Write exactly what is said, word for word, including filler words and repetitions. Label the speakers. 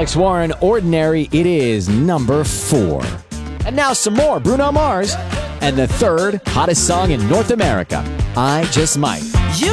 Speaker 1: Alex Warren, Ordinary. It is number four. And now some more Bruno Mars and the third hottest song in North America, I Just Might.